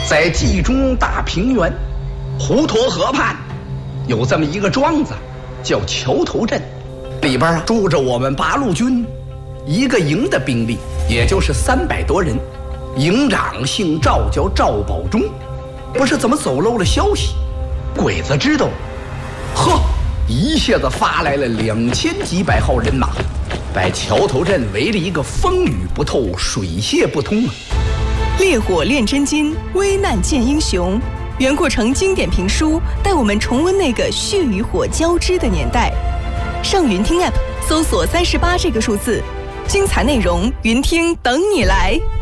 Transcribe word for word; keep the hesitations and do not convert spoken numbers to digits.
在冀中大平原滹沱河畔，有这么一个庄子，叫桥头镇，里边啊住着我们八路军一个营的兵力，也就是三百多人。营长姓赵，叫赵保忠。不是怎么走漏了消息，鬼子知道，呵，一下子发来了两千几百号人马，把桥头镇围了一个风雨不透，水泄不通啊！ 烈火炼真金，危难见英雄。袁阔成经典评书带我们重温那个血与火交织的年代。上云听 App 搜索三十八这个数字，精彩内容云听等你来。